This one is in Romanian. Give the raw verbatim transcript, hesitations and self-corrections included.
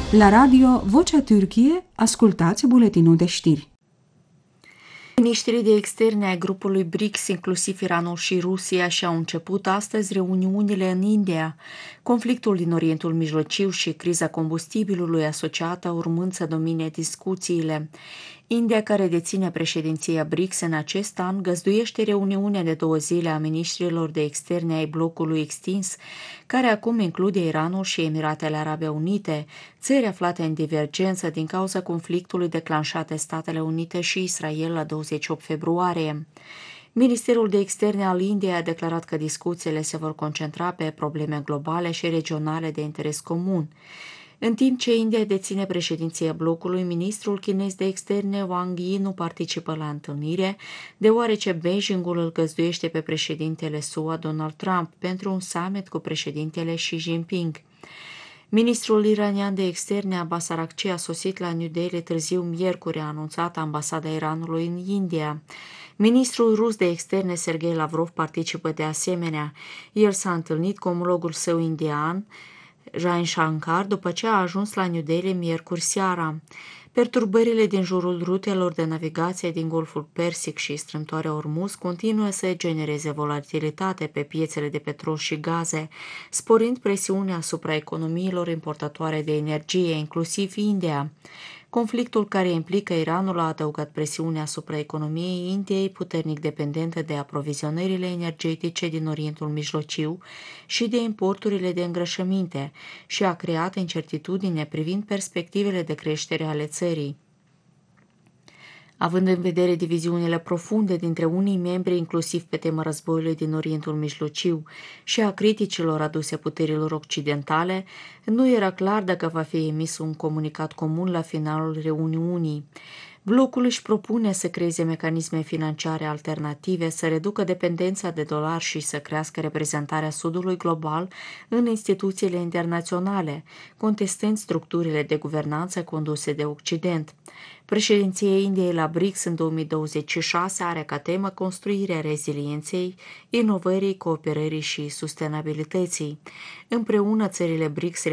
La radio Vocea Türkiye, ascultați buletinul de știri. Ministrii de externe ai grupului BRICS, inclusiv Iranul și Rusia, și-au început astăzi reuniunile în India. Conflictul din Orientul Mijlociu și criza combustibilului asociată urmând să domine discuțiile. India, care deține președinția BRICS în acest an, găzduiește reuniunea de două zile a ministrilor de externe ai blocului extins, care acum include Iranul și Emiratele Arabe Unite, țări aflate în divergență din cauza conflictului declanșat de Statele Unite și Israel la douăzeci și opt februarie. Ministerul de Externe al Indiei a declarat că discuțiile se vor concentra pe probleme globale și regionale de interes comun. În timp ce India deține președinția blocului, ministrul chinez de externe Wang Yi nu participă la întâlnire, deoarece Beijingul îl găzduiește pe președintele S U A Donald Trump pentru un summit cu președintele Xi Jinping. Ministrul iranian de externe Abbas Araghchi a sosit la New Delhi târziu miercuri, a anunțat ambasada Iranului în India. Ministrul rus de externe Sergei Lavrov participă de asemenea. El s-a întâlnit cu omologul său indian, Jain Shankar, după ce a ajuns la New Delhi miercuri seara. Perturbările din jurul rutelor de navigație din Golful Persic și strâmtoarea Ormuz continuă să genereze volatilitate pe piețele de petrol și gaze, sporind presiunea asupra economiilor importatoare de energie, inclusiv India. Conflictul care implică Iranul a adăugat presiunea asupra economiei Indiei, puternic dependentă de aprovizionările energetice din Orientul Mijlociu și de importurile de îngrășăminte, și a creat incertitudine privind perspectivele de creștere ale țării. Având în vedere diviziunile profunde dintre unii membri, inclusiv pe tema războiului din Orientul Mijlociu și a criticilor aduse puterilor occidentale, nu era clar dacă va fi emis un comunicat comun la finalul reuniunii. Blocul își propune să creeze mecanisme financiare alternative, să reducă dependența de dolar și să crească reprezentarea Sudului global în instituțiile internaționale, contestând structurile de guvernanță conduse de Occident. Președinția Indiei la BRICS în două mii douăzeci și șase are ca temă construirea rezilienței, inovării, cooperării și sustenabilității. Împreună, țările BRICS